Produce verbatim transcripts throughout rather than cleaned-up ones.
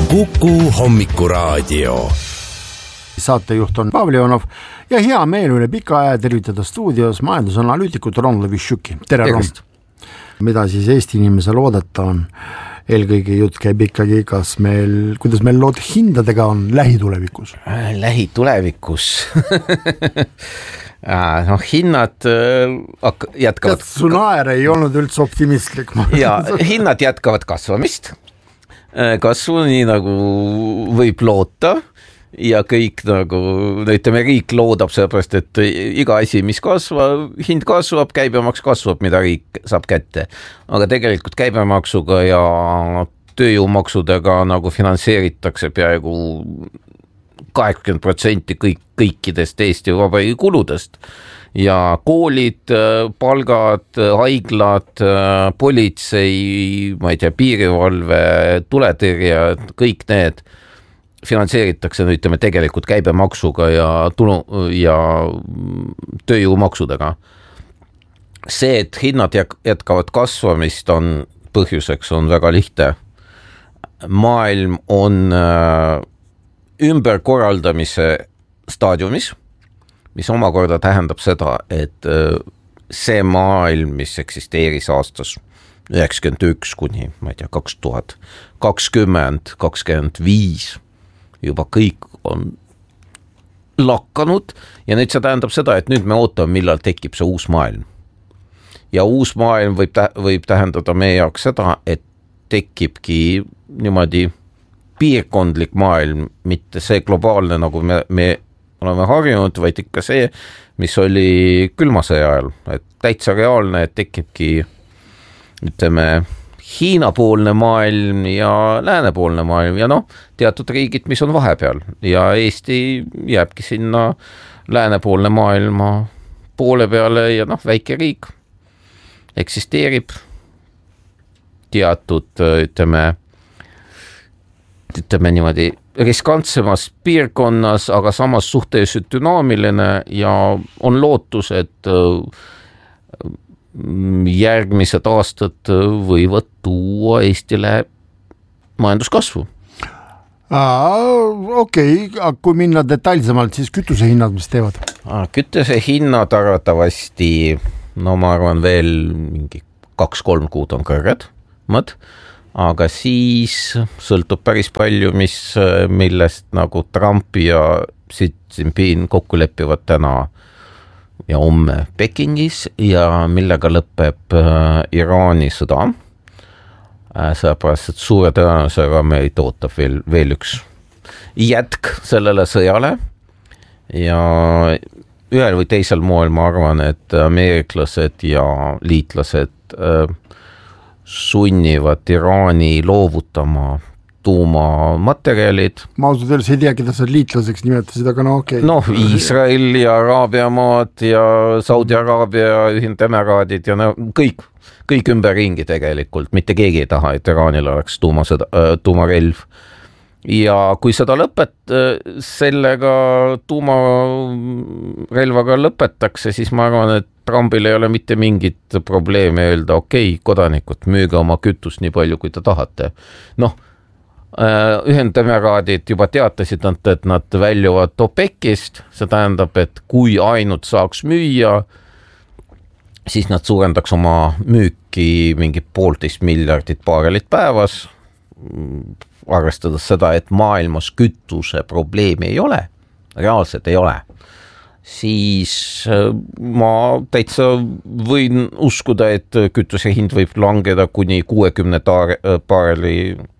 Kuku hommikuraadio. Saatejuht on Pavlionov ja hea meel üle pika aja tervitada stuudios majandusanalüütikut Ron Levišuki. Tere, Ron! Mida siis Eesti inimesel oodata on? Eelkõige jutt käib ikkagi, kas meil, kuidas meil lood hindadega on lähitulevikus? Lähitulevikus? no hinnad jätkavad... Tead, su naer ei olnud üldse optimistlik. ja, hinnad jätkavad kasvamist. Kasvu nii nagu võib loota ja kõik nagu, ütleme, riik loodab sellepärast, et iga asi, mis kasvab, hind kasvab, käibemaks kasvab, mida riik saab kätte. Aga tegelikult käibemaksuga ja tööjõumaksudega nagu finantseeritakse peaaegu kaheksakümmend protsenti kõik, kõikidest Eesti Vabariigi kuludest. Ja koolid, palgad, haiglad, politsei, ma ei tea, piirivalve, tuletõrje, kõik need finantseeritakse, ütleme, tegelikult käibemaksuga ja, tulu, ja tööjõumaksudega. See, et hinnad jätkavad kasvamist, on põhjuseks on väga lihtne. Maailm on ümberkorraldamise staadiumis, mis omakorda tähendab seda, et see maailm, mis eksisteeris aastas üheksakümmend üks kuni, ma ei tea, kaks tuhat kakskümmend, kakskümmend viis, juba kõik on lakanud ja nüüd see tähendab seda, et nüüd me ootame, millal tekib see uus maailm. Ja uus maailm võib, tä- võib tähendada meie jaoks seda, et tekibki niimoodi piirkondlik maailm, mitte see globaalne, nagu me, me oleme harjunud, vaid ikka see, mis oli külmasõja ajal. Et täitsa reaalne, et tekibki, ütleme, Hiina-poolne maailm ja läänepoolne maailm ja noh, teatud riigid, mis on vahepeal ja Eesti jääbki sinna läänepoolne maailma poole peale ja noh, väike riik eksisteerib teatud, ütleme, ütleme niimoodi riskantsemas piirkonnas, aga samas suhteliselt dünaamiline ja on lootus, et järgmised aastad võivad tuua Eestile majanduskasvu. Okei, okay. Kui minna detailsemalt, siis kütusehinnad, mis teevad? Kütusehinnad arvatavasti, no ma arvan veel mingi kaks-kolm kuud on kõrged, mõt, aga siis sõltub päris palju, mis, millest nagu Trump ja Xi Jinping kokku leppivad täna ja homme Pekingis ja millega lõpeb äh, Iraani sõda. Äh, sellepärast, et suure tõenäosusega meid ootab veel, veel üks jätk sellele sõjale ja ühel või teisel moel ma arvan, et ameeriklased ja liitlased äh, sunnivad Iraani loovutama tuumamaterjalid. Ma ausalt öeldes ei tea, keda sa liitlaseks nimetasid, aga no okei. Okay. Noh, Iisrael ja Araabia maad ja Saudi-Araabia ühendemeraadid ja no, kõik, kõik ümberringi tegelikult. Mitte keegi ei taha, et Iraanil oleks tuumasõda, tuumarelv. Ja kui seda lõpet, sellega tuumarelvaga lõpetakse, siis ma arvan, et Trumpil ei ole mitte mingit probleemi öelda, okei, okay, kodanikud, müüge oma kütust nii palju, kui te tahate. Noh, ühendemeraadid juba teatasid, et nad väljuvad OPEC-ist, see tähendab, et kui ainult saaks müüa, siis nad suurendaks oma müüki mingi poolteist miljardit baarelit päevas, arvestades seda, et maailmas kütuse probleemi ei ole, reaalselt ei ole, siis ma täitsa võin uskuda, et kütuse hind võib langeda kuni kuuekümne baareli.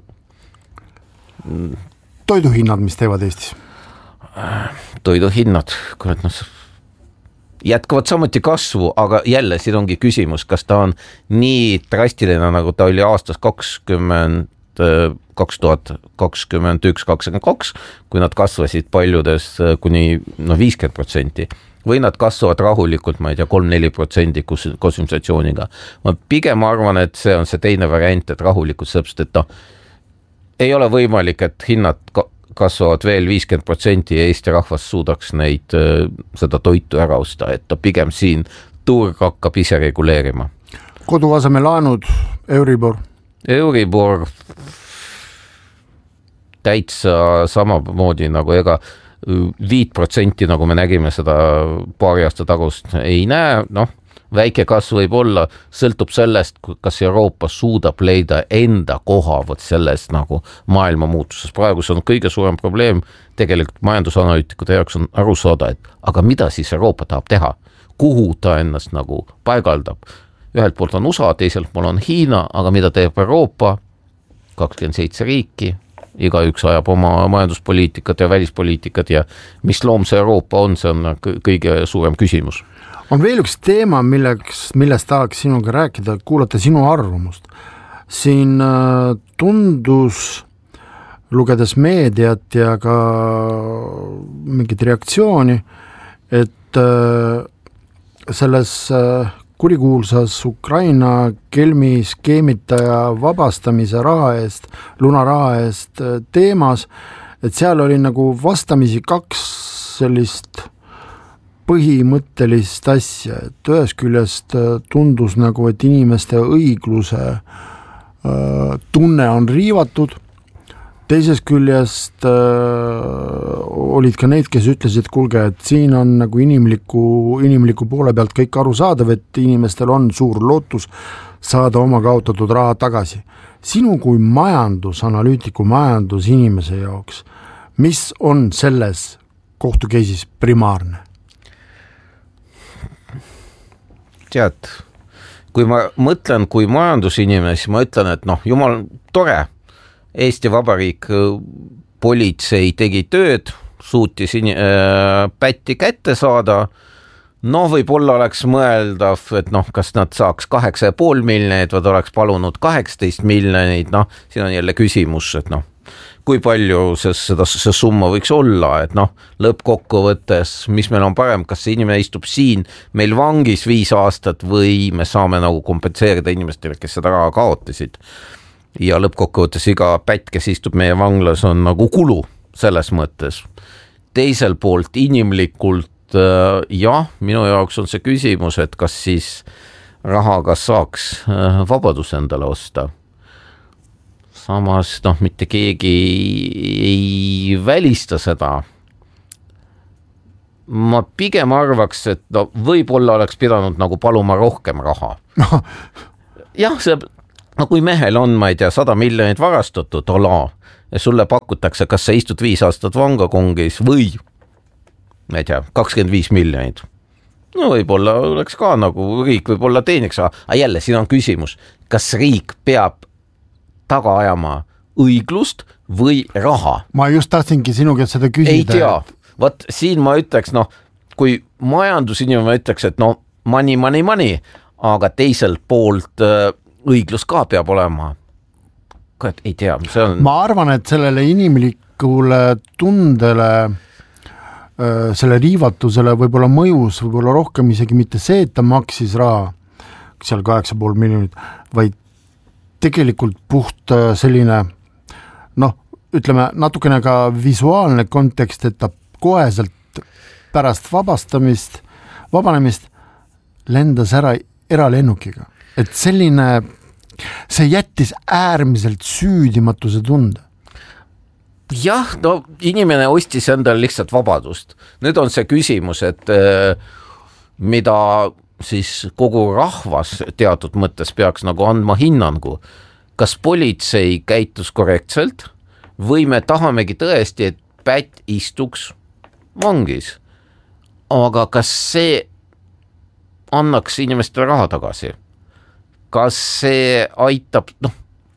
Toiduhinnad, mis teevad Eestis? Toiduhinnad, kurat, noh, jätkavad samuti kasvu, aga jälle siin ongi küsimus, kas ta on nii drastiline, nagu ta oli aastas kakskümmend, kaks tuhat kakskümmend üks kakskümmend kaks, kui nad kasvasid paljudes kuni no, viiskümmend protsenti. Või nad kasvavad rahulikult, ma ei tea, kolm-neli protsenti konsumptsiooniga. Ma pigem arvan, et see on see teine variant, et rahulikult sõpst, et noh, ei ole võimalik, et hinnad kasvavad veel viiskümmend protsenti ja Eesti rahvas suudaks neid, seda toitu ära osta, et ta pigem siin turg hakkab ise reguleerima. Koduaseme laenud, Euribor? Euribor täitsa samamoodi nagu ega viit protsenti, nagu me nägime seda paari aasta tagust, ei näe, noh, väike kasv võib olla, sõltub sellest, kas Euroopa suudab leida enda koha võt selles nagu maailma muutuses. Praegu see on kõige suurem probleem tegelikult majandusanalüütikute jaoks on aru saada, et aga mida siis Euroopa tahab teha? Kuhu ta ennast nagu paigaldab? Ühelt poolt on U S A, teiselt pool on Hiina, aga mida teeb Euroopa? kakskümmend seitse riiki, igaüks ajab oma majanduspoliitikat ja välispoliitikat ja mis loom see Euroopa on, see on kõige suurem küsimus. On veel üks teema, milleks, millest tahaks sinuga rääkida, kuulata sinu arvamust. Siin tundus, lugedes meediat ja ka mingit reaktsiooni, et selles kurikuulsas Ukraina kelmi skeemitaja vabastamise raha eest, lunaraha eest teemas, et seal oli nagu vastamisi kaks sellist põhimõttelist asja, et ühest küljest tundus nagu, et inimeste õigluse tunne on riivatud, teisest küljest olid ka neid, kes ütlesid, et kuulge, et siin on nagu inimliku, inimliku poole pealt kõik aru saadav, et inimestel on suur lootus saada oma kaotatud raha tagasi. Sinu kui majandusanalüütiku majandusinimese jaoks, mis on selles kohtukeisis primaarne? Tead, kui ma mõtlen kui majandusinimene, siis ma ütlen, et noh, jumal tore, Eesti Vabariik politsei tegi tööd, suutis in, äh, pätti kätte saada, no võib-olla oleks mõeldav, et noh, kas nad saaks kaheksa ja pool miljonit, või oleks palunud kaheksateist miljonit, noh, siin on jälle küsimus, et noh, kui palju see, seda, see summa võiks olla, et noh, lõppkokkuvõttes, mis meil on parem, kas see inimene istub siin meil vangis viis aastat või me saame nagu kompenseerida inimestele, kes seda raha kaotasid. Ja lõppkokkuvõttes iga pätt, kes istub meie vanglas, on nagu kulu selles mõttes. Teisel poolt inimlikult, äh, jah, minu jaoks on see küsimus, et kas siis rahaga saaks äh, vabadus endale osta. Samas, noh, mitte keegi ei välista seda. Ma pigem arvaks, et no, võib-olla oleks pidanud nagu paluma rohkem raha. jah, see, no kui mehel on, ma ei tea, sada miljonit varastatud ola ja sulle pakutakse, kas sa istud viis aastat vangakongis või, ma ei tea, kakskümmend viis miljonit. No võib-olla oleks ka nagu riik võib-olla teeniks, aga jälle siin on küsimus, kas riik peab taga ajama õiglust või raha. Ma just tahtsingi sinu käest seda küsida. Ei tea, võt siin ma ütleks, noh, kui majandusinimene ütleks, et no money, money, money, aga teiselt poolt õiglus ka peab olema. Ei tea, see on... Ma arvan, et sellele inimlikule tundele, selle riivatusele võib-olla mõjus, võib-olla rohkem isegi mitte see, et ta maksis raha, seal kaheksa pool miljonit, vaid tegelikult puht selline, noh, ütleme natukene ka visuaalne kontekst, et ta koheselt pärast vabastamist, vabanemist lendas ära eralennukiga. Et selline, see jättis äärmiselt süüdimatuse tunde. Jah, no inimene ostis endal lihtsalt vabadust. Nüüd on see küsimus, et mida siis kogu rahvas teatud mõttes peaks nagu andma hinnangu. Kas politsei käitus korrektselt või me tahamegi tõesti, et pätt istuks vangis? Aga kas see annaks inimestele raha tagasi? Kas see aitab, noh,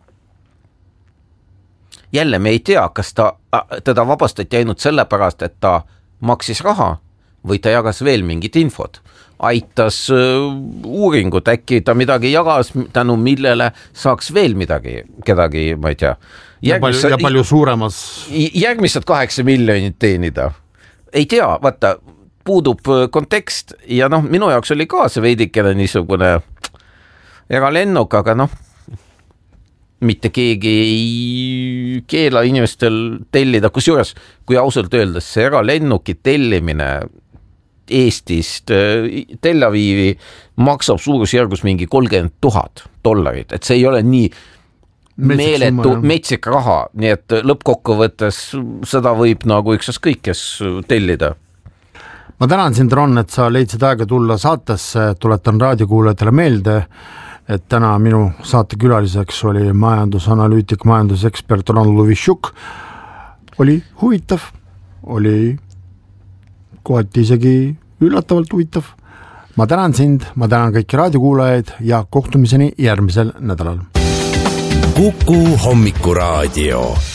jälle me ei tea, kas ta, teda vabastati ainult sellepärast, et ta maksis raha või ta jagas veel mingit infot. Aitas uh, uuringut, äkki ta midagi jagas, tänu millele saaks veel midagi, kedagi, ma ei tea. Ja palju, ja palju suuremas. Järgmised kaheksa miljonit teenida. Ei tea, vaata, puudub kontekst ja noh, minu jaoks oli ka see veidikene niisugune eralennuk, aga noh, mitte keegi ei keela inimestel tellida, kusjuures, kui ausalt öeldes see eralennuki tellimine Eestist Tel Avivi maksab suurusjärgus mingi kolmkümmend tuhat dollarit, et see ei ole nii, meeletu metsik raha, nii et lõppkokkuvõttes seda võib nagu ükskõik kes tellida. Ma tänan sind, Ron, et sa leidsid aega tulla saatesse, tuletan raadiokuulajatele meelde, et täna minu saate külaliseks oli majandusanalüütik, majandusekspert Ron Levitšuk. Oli huvitav, oli kohati isegi üllatavalt huvitav. Ma tänan sind, ma tänan kõiki raadiokuulajaid ja kohtumiseni järgmisel nädalal. Kuku Hommikuraadio.